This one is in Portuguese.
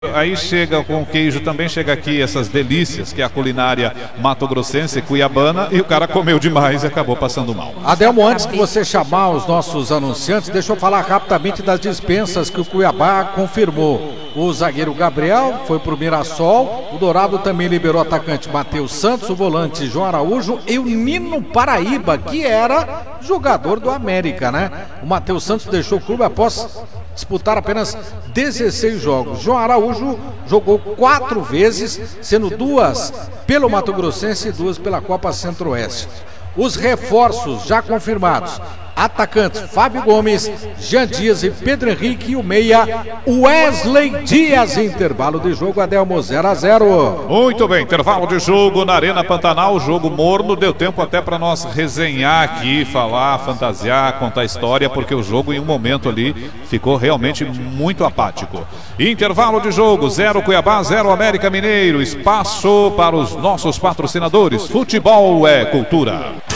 Aí chega com queijo, também chega aqui essas delícias, que é a culinária mato-grossense, cuiabana, e o cara comeu demais e acabou passando mal. Adelmo, antes de você chamar os nossos anunciantes, deixa eu falar rapidamente das dispensas que o Cuiabá confirmou. O zagueiro Gabriel foi pro Mirassol, o Dourado também liberou o atacante Matheus Santos, o volante João Araújo e o Nino Paraíba, que era jogador do América, né? O Matheus Santos deixou o clube após disputar apenas 16 jogos. João Araújo jogou 4 vezes, sendo 2 pelo Mato Grossense e 2 pela Copa Centro-Oeste. Os reforços já confirmados: atacantes Fábio Gomes, Jean Dias e Pedro Henrique, e o meia Wesley Dias. Intervalo de jogo, Adelmo, 0-0. Muito bem, intervalo de jogo na Arena Pantanal, jogo morno. Deu tempo até para nós resenhar aqui, falar, fantasiar, contar história, porque o jogo em um momento ali ficou realmente muito apático. Intervalo de jogo, 0 Cuiabá, 0 América Mineiro. Espaço para os nossos patrocinadores. Futebol é cultura.